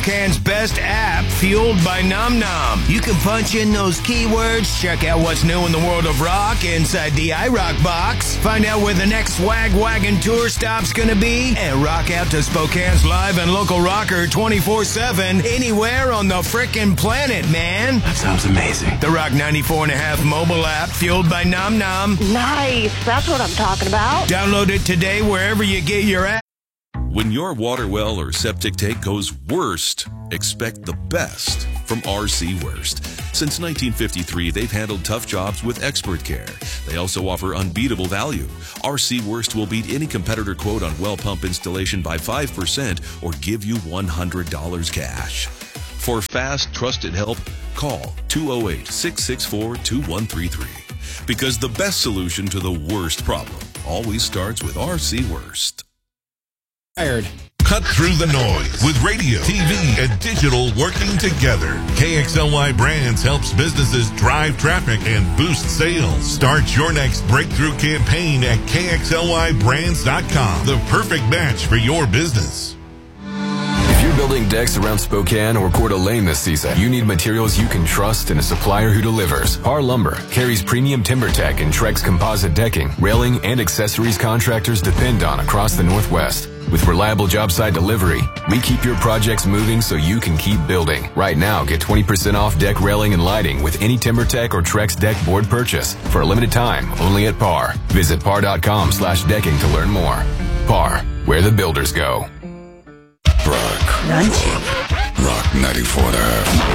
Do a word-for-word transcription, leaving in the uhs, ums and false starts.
Can's best app, fueled by Nom Nom. You can punch in those keywords, check out what's new in the world of rock inside the iRock box, find out where the next Swag Wagon tour stop's gonna be, and rock out to Spokane's live and local rocker twenty-four seven anywhere on the frickin' planet, man. That sounds amazing. The Rock ninety-four and a half mobile app, fueled by Nom Nom. Nice. That's what I'm talking about. Download it today wherever you get your app. When your water well or septic tank goes worst, expect the best from R C Worst. Since nineteen fifty-three, they've handled tough jobs with expert care. They also offer unbeatable value. R C Worst will beat any competitor quote on well pump installation by five percent or give you one hundred dollars cash. For fast, trusted help, call two oh eight, six six four, two one three three. Because the best solution to the worst problem always starts with R C Worst. Cut through the noise with radio, T V, and digital working together. K X L Y Brands helps businesses drive traffic and boost sales. Start your next breakthrough campaign at K X L Y brands dot com. The perfect match for your business. If you're building decks around Spokane or Coeur d'Alene this season, you need materials you can trust and a supplier who delivers. Par Lumber carries premium TimberTech and Trex composite decking, railing, and accessories contractors depend on across the Northwest. With reliable job site delivery, we keep your projects moving so you can keep building. Right now, get twenty percent off deck railing and lighting with any TimberTech or Trex deck board purchase. For a limited time, only at Par. Visit par.com slash decking to learn more. Par, where the builders go. Rock. Rock ninety-four and a half.